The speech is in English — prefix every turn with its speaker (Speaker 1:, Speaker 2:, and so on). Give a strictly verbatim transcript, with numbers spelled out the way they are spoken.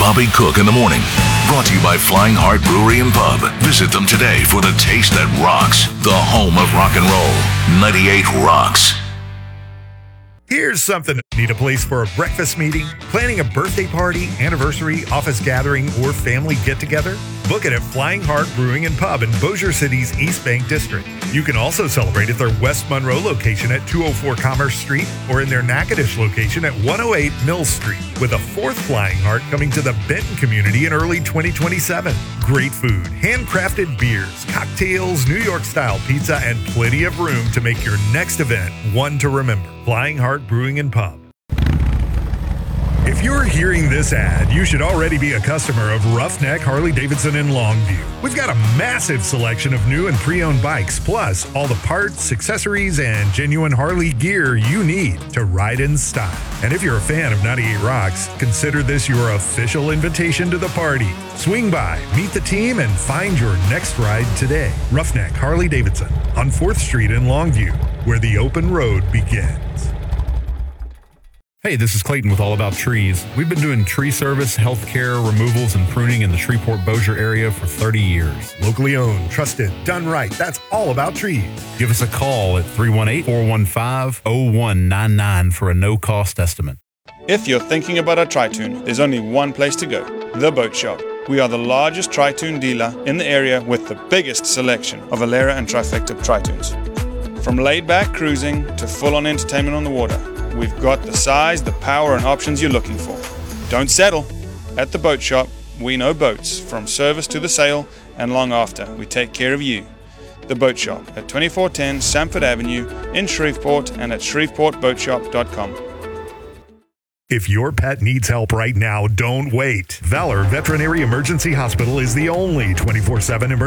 Speaker 1: Bobby Cook in the morning. Brought to you by Flying Heart Brewery and Pub. Visit them today for the taste that rocks. The home of rock and roll. ninety-eight Rocks.
Speaker 2: Here's something. Need a place for a breakfast meeting, planning a birthday party, anniversary, office gathering, or family get-together? Book it at Flying Heart Brewing and Pub in Bossier City's East Bank District. You can also celebrate at their West Monroe location at two oh four Commerce Street or in their Natchitoches location at one oh eight Mill Street, with a fourth Flying Heart coming to the Benton community in early twenty twenty-seven. Great food, handcrafted beers, cocktails, New York-style pizza, and plenty of room to make your next event one to remember. Flying Heart Brewing and Pub. If you're hearing this ad, you should already be a customer of Roughneck Harley-Davidson in Longview. We've got a massive selection of new and pre-owned bikes, plus all the parts, accessories, and genuine Harley gear you need to ride in style. And if you're a fan of ninety-eight Rocks, consider this your official invitation to the party. Swing by, meet the team, and find your next ride today. Roughneck Harley-Davidson on fourth Street in Longview, where the open road begins.
Speaker 3: Hey, this is Clayton with All About Trees. We've been doing tree service, healthcare, removals, and pruning in the Shreveport-Bossier area for thirty years.
Speaker 2: Locally owned, trusted, done right. That's All About Trees.
Speaker 3: Give us a call at three one eight, four one five, zero one nine nine for a no-cost estimate.
Speaker 4: If you're thinking about a Tri-Toon, there's only one place to go, The Boat Shop. We are the largest Tri-Toon dealer in the area with the biggest selection of Alera and Trifecta Tri-Toons. From laid-back cruising to full-on entertainment on the water, we've got the size, the power, and options you're looking for. Don't settle. At The Boat Shop, we know boats, from service to the sale and long after. We take care of you. The Boat Shop at twenty-four ten Sanford Avenue in Shreveport and at shreveport boat shop dot com.
Speaker 2: If your pet needs help right now, don't wait. Valor Veterinary Emergency Hospital is the only twenty-four seven emergency